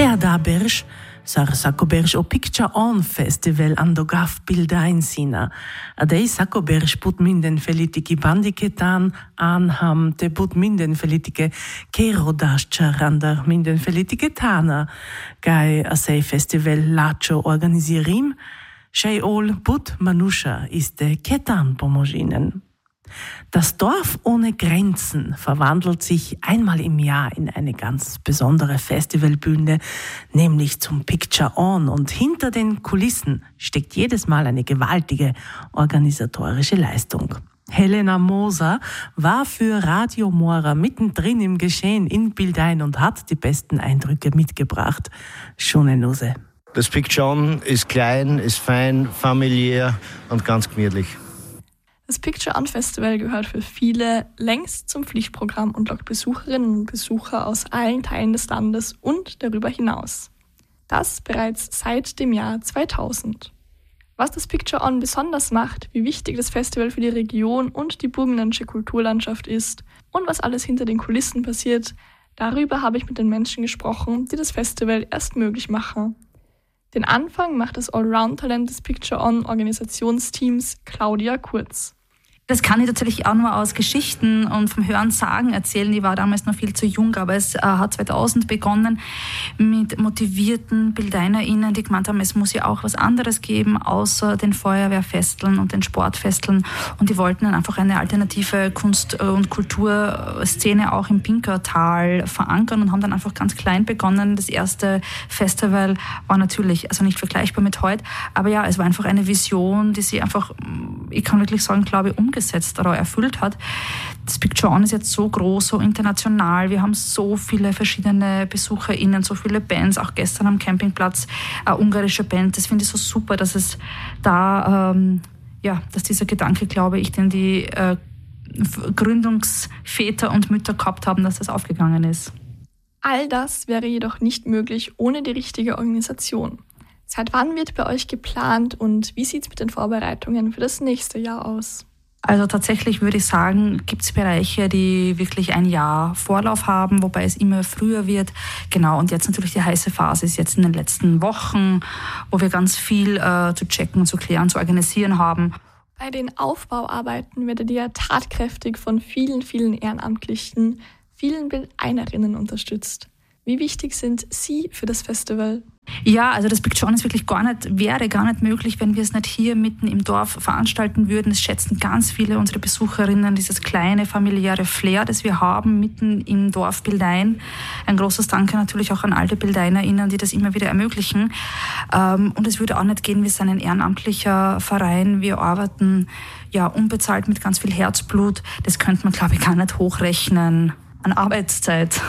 Berge, Sarsacoberge o Picture On Festival andogaf Bildain sina. Adei Sacoberge put minden felitiki bandiketan anham te put minden felitike kerodascher ander minden felitike tana. Gai a sei festival lacho organisirim. Shei ol put manusha iste ketan pomoginen. Das Dorf ohne Grenzen verwandelt sich einmal im Jahr in eine ganz besondere Festivalbühne, nämlich zum Picture On. Und hinter den Kulissen steckt jedes Mal eine gewaltige organisatorische Leistung. Helena Moser war für Radio Mora mittendrin im Geschehen in Bildain und hat die besten Eindrücke mitgebracht. Schöne Nuse. Das Picture On ist klein, ist fein, familiär und ganz gemütlich. Das Picture On Festival gehört für viele längst zum Pflichtprogramm und lockt Besucherinnen und Besucher aus allen Teilen des Landes und darüber hinaus. Das bereits seit dem Jahr 2000. Was das Picture On besonders macht, wie wichtig das Festival für die Region und die burgenländische Kulturlandschaft ist und was alles hinter den Kulissen passiert, darüber habe ich mit den Menschen gesprochen, die das Festival erst möglich machen. Den Anfang macht das Allround-Talent des Picture On Organisationsteams Claudia Kurz. Das kann ich tatsächlich auch nur aus Geschichten und vom Hörensagen erzählen. Ich war damals noch viel zu jung, aber es hat 2000 begonnen mit motivierten BildeinerInnen, die gemeint haben, es muss ja auch was anderes geben, außer den Feuerwehrfesteln und den Sportfesteln. Und die wollten dann einfach eine alternative Kunst- und Kulturszene auch im Pinkertal verankern und haben dann einfach ganz klein begonnen. Das erste Festival war natürlich, also nicht vergleichbar mit heute, aber ja, es war einfach eine Vision, die sie einfach, ich kann wirklich sagen, glaube ich, umgesetzt oder erfüllt hat. Das Picture On ist jetzt so groß, so international. Wir haben so viele verschiedene BesucherInnen, so viele Bands, auch gestern am Campingplatz, eine ungarische Band. Das finde ich so super, dass es da, dass dieser Gedanke, glaube ich, den die Gründungsväter und Mütter gehabt haben, dass das aufgegangen ist. All das wäre jedoch nicht möglich ohne die richtige Organisation. Seit wann wird bei euch geplant und wie sieht es mit den Vorbereitungen für das nächste Jahr aus? Also tatsächlich würde ich sagen, gibt es Bereiche, die wirklich ein Jahr Vorlauf haben, wobei es immer früher wird. Genau, und jetzt natürlich die heiße Phase ist jetzt in den letzten Wochen, wo wir ganz viel zu checken, zu klären, zu organisieren haben. Bei den Aufbauarbeiten werdet ihr tatkräftig von vielen, vielen Ehrenamtlichen, vielen Bildeinerinnen unterstützt. Wie wichtig sind Sie für das Festival? Ja, also das Picture On ist wirklich wäre gar nicht möglich, wenn wir es nicht hier mitten im Dorf veranstalten würden. Es schätzen ganz viele unserer Besucherinnen dieses kleine familiäre Flair, das wir haben mitten im Dorf Bildain. Ein großes Danke natürlich auch an all die BildeinerInnen, die das immer wieder ermöglichen. Und es würde auch nicht gehen, wir sind ein ehrenamtlicher Verein. Wir arbeiten ja unbezahlt mit ganz viel Herzblut. Das könnte man, glaube ich, gar nicht hochrechnen an Arbeitszeit.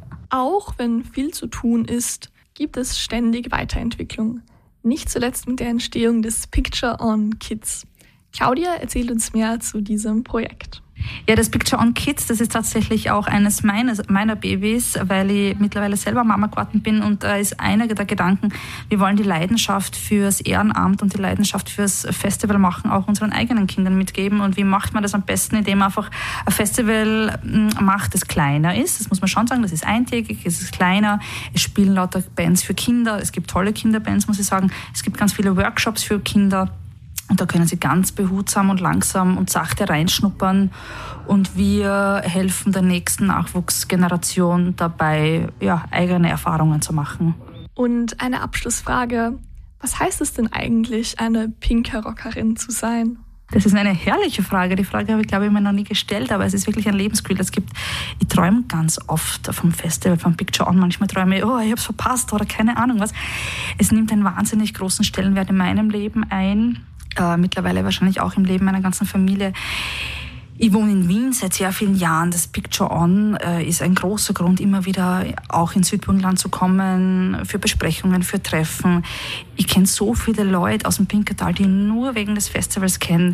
Auch wenn viel zu tun ist, gibt es ständig Weiterentwicklung. Nicht zuletzt mit der Entstehung des Picture On Kids. Claudia erzählt uns mehr zu diesem Projekt. Ja, das Picture On Kids, das ist tatsächlich auch eines meiner Babys, weil ich mittlerweile selber Mama geworden bin und da ist einer der Gedanken, wir wollen die Leidenschaft fürs Ehrenamt und die Leidenschaft fürs Festival machen auch unseren eigenen Kindern mitgeben. Und wie macht man das am besten, indem man einfach ein Festival macht, das kleiner ist. Das muss man schon sagen, das ist eintägig, es ist kleiner, es spielen lauter Bands für Kinder, es gibt tolle Kinderbands, muss ich sagen, es gibt ganz viele Workshops für Kinder. Und da können sie ganz behutsam und langsam und sachte reinschnuppern. Und wir helfen der nächsten Nachwuchsgeneration dabei, eigene Erfahrungen zu machen. Und eine Abschlussfrage. Was heißt es denn eigentlich, eine Pinker-Rockerin zu sein? Das ist eine herrliche Frage. Die Frage habe ich, glaube ich, mir noch nie gestellt, aber es ist wirklich ein Lebensgefühl. Ich träume ganz oft vom Festival, vom Picture On. Manchmal träume ich, ich habe es verpasst oder keine Ahnung was. Es nimmt einen wahnsinnig großen Stellenwert in meinem Leben ein. Mittlerweile wahrscheinlich auch im Leben meiner ganzen Familie. Ich wohne in Wien seit sehr vielen Jahren. Das Picture On ist ein großer Grund, immer wieder auch ins Südburgenland zu kommen, für Besprechungen, für Treffen. Ich kenne so viele Leute aus dem Pinkertal, die nur wegen des Festivals kennen.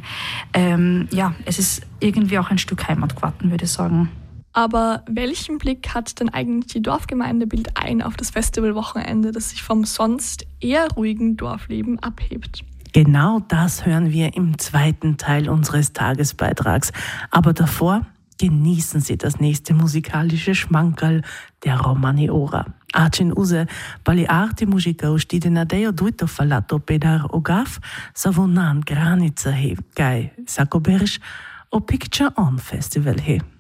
Es ist irgendwie auch ein Stück Heimat geworden, würde ich sagen. Aber welchen Blick hat denn eigentlich die Dorfgemeinde Bildain auf das Festivalwochenende, das sich vom sonst eher ruhigen Dorfleben abhebt? Genau das hören wir im zweiten Teil unseres Tagesbeitrags. Aber davor genießen Sie das nächste musikalische Schmankerl der Romani Ora. Acin use pali arti musica ustide na deo duito fallato pedar ogaf savunan granica he gai Sacoberge o Picture On Festival he.